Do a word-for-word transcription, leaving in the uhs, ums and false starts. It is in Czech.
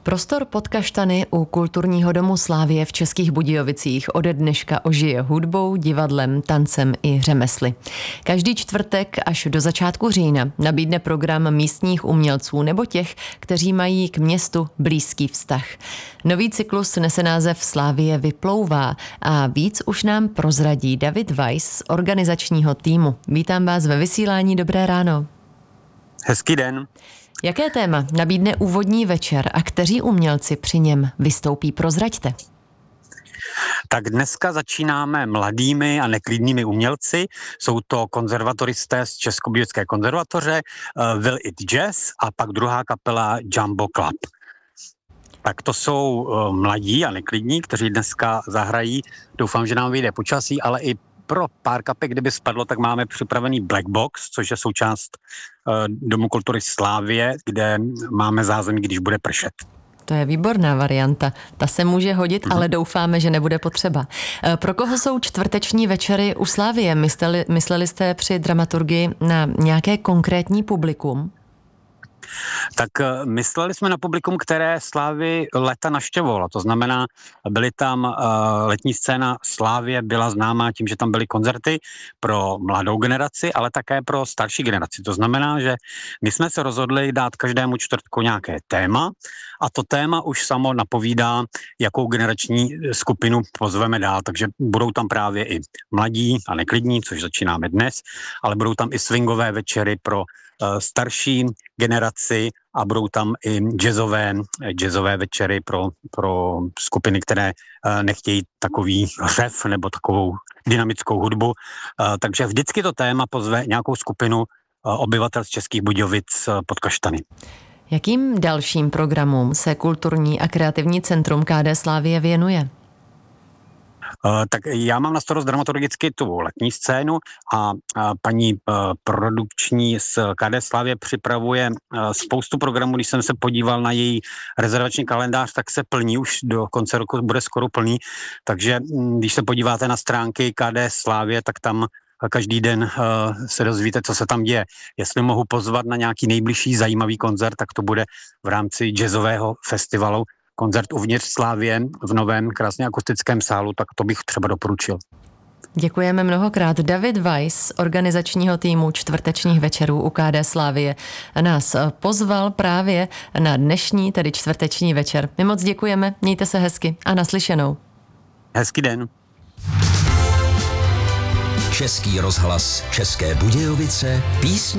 Prostor pod kaštany u kulturního domu Slavie v Českých Budějovicích ode dneška ožije hudbou, divadlem, tancem i řemesly. Každý čtvrtek až do začátku října nabídne program místních umělců nebo těch, kteří mají k městu blízký vztah. Nový cyklus nese název Slavie vyplouvá a víc už nám prozradí David Weiss z organizačního týmu. Vítám vás ve vysílání, dobré ráno. Hezký den. Jaké téma nabídne úvodní večer a kteří umělci při něm vystoupí, prozraďte. Tak dneska začínáme mladými a neklidnými umělci. Jsou to konzervatoristé z Českobudějovické konzervatoře, uh, Will It Jazz a pak druhá kapela Jumbo Club. Tak to jsou uh, mladí a neklidní, kteří dneska zahrají. Doufám, že nám vyjde počasí, ale i pro pár kapek, kdyby spadlo, tak máme připravený Black Box, což je součást uh, Domu kultury Slavie, kde máme zázemí, když bude pršet. To je výborná varianta. Ta se může hodit, ale doufáme, že nebude potřeba. Pro koho jsou čtvrteční večery u Slavie? Mysleli, mysleli jste při dramaturgii na nějaké konkrétní publikum? Tak mysleli jsme na publikum, které Slavii léta navštěvovalo. To znamená, byly tam uh, letní scéna Slavie, byla známá tím, že tam byly koncerty pro mladou generaci, ale také pro starší generaci. To znamená, že my jsme se rozhodli dát každému čtvrtku nějaké téma a to téma už samo napovídá, jakou generační skupinu pozveme dál. Takže budou tam právě i mladí a neklidní, což začínáme dnes, ale budou tam i swingové večery pro starší generaci a budou tam i jazzové, jazzové večery pro, pro skupiny, které nechtějí takový řev nebo takovou dynamickou hudbu. Takže vždycky to téma pozve nějakou skupinu obyvatel z Českých Budějovic pod kaštany. Jakým dalším programům se Kulturní a kreativní centrum K D Slavie věnuje? Uh, tak já mám na starost dramaturgicky tu letní scénu a, a paní uh, produkční z K D Slavie připravuje uh, spoustu programů. Když jsem se podíval na její rezervační kalendář, tak se plní, už do konce roku bude skoro plný, takže m, když se podíváte na stránky K D Slavie, tak tam každý den uh, se dozvíte, co se tam děje. Jestli mohu pozvat na nějaký nejbližší zajímavý koncert, tak to bude v rámci jazzového festivalu koncert uvnitř Slavie v novém krásně akustickém sálu, tak to bych třeba doporučil. Děkujeme mnohokrát. David Weiss z organizačního týmu čtvrtečních večerů u K D Slavie nás pozval právě na dnešní, tedy čtvrteční večer. My moc děkujeme, mějte se hezky a naslyšenou. Hezký den. Český rozhlas České Budějovice, písně